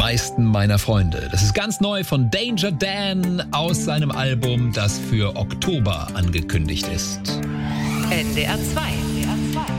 meisten meiner Freunde. Das ist ganz neu von Danger Dan aus seinem Album, das für Oktober angekündigt ist. NDR 2